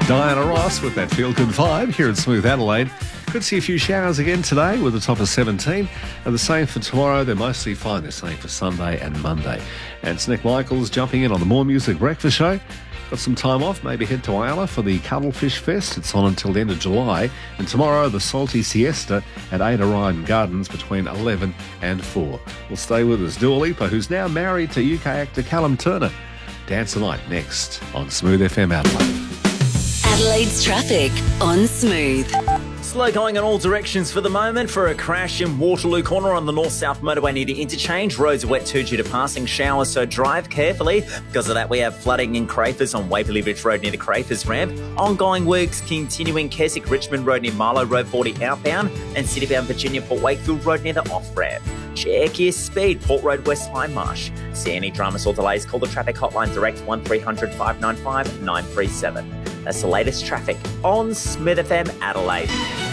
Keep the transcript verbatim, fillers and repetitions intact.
Diana Ross with that feel-good vibe here at Smooth Adelaide. Could see a few showers again today with a top of seventeen. And the same for tomorrow. They're mostly fine. They're saying for Sunday and Monday. And it's Nick Michaels jumping in on the More Music Breakfast Show. Got some time off. Maybe head to Iala for the Cuttlefish Fest. It's on until the end of July. And tomorrow, the Salty Siesta at Ada Ryan Gardens between eleven and four. We'll stay with us. Dua Lipa, who's now married to U K actor Callum Turner. Dance the Night next on Smooth F M Adelaide. Adelaide's traffic on Smooth. Slow going in all directions for the moment for a crash in Waterloo Corner on the north-south motorway near the interchange. Roads are wet too due to passing showers, so drive carefully. Because of that, we have flooding in Crafers on Waverley Ridge Road near the Crafers ramp. Ongoing works continuing Keswick Richmond Road near Marlow Road forty outbound and Citybound Virginia Port Wakefield Road near the off-ramp. Check your speed, Port Road West Hindmarsh. See any dramas or delays, call the traffic hotline direct one three hundred five nine five nine three seven. That's the latest traffic on Smooth F M Adelaide.